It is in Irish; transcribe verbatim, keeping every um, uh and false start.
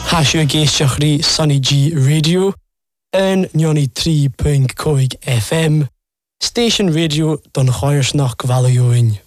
Hasio géisteach rí Sunny G Radio yn ninety-three point five F M, Station Radio don Choirsnach Gvalioin.